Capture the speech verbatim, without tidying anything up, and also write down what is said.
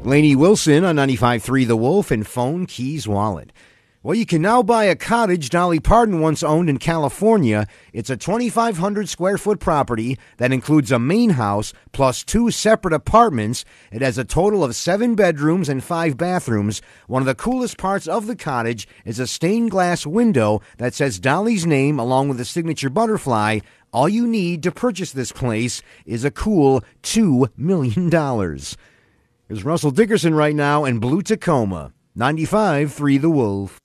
Lainey Wilson on ninety-five point three The Wolf and Phone Keys Wallet. Well, you can now buy a cottage Dolly Parton once owned in California. It's a twenty-five hundred square foot property that includes a main house plus two separate apartments. It has a total of seven bedrooms and five bathrooms. One of the coolest parts of the cottage is a stained glass window that says Dolly's name along with a signature butterfly. All you need to purchase this place is a cool two million dollars. There's Russell Dickerson right now in Blue Tacoma. ninety-five point three The Wolf.